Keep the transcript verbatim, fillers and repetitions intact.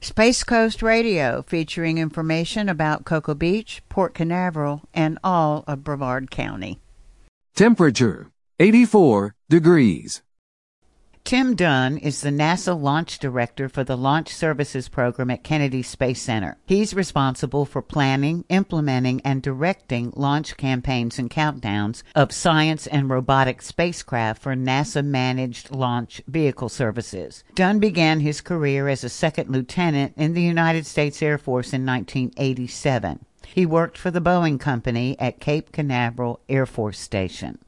Space Coast Radio, featuring information about Cocoa Beach, Port Canaveral, and all of Brevard County. Temperature, eighty-four degrees. Tim Dunn is the NASA Launch Director for the Launch Services Program at Kennedy Space Center. He's responsible for planning, implementing, and directing launch campaigns and countdowns of science and robotic spacecraft for NASA-managed launch vehicle services. Dunn began his career as a second lieutenant in the United States Air Force in nineteen eighty-seven. He worked for the Boeing Company at Cape Canaveral Air Force Station.